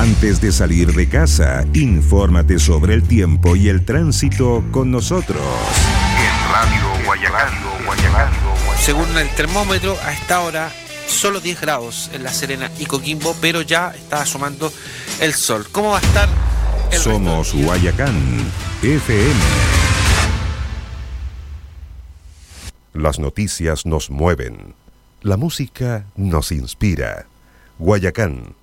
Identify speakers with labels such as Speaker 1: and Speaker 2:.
Speaker 1: Antes de salir de casa, infórmate sobre el tiempo y el tránsito con nosotros. En Radio Guayacán.
Speaker 2: Según el termómetro, a esta hora solo 10 grados en La Serena y Coquimbo, pero ya está asomando el sol. ¿Cómo va a estar el
Speaker 1: Somos Guayacán FM. Las noticias nos mueven. La música nos inspira. Guayacán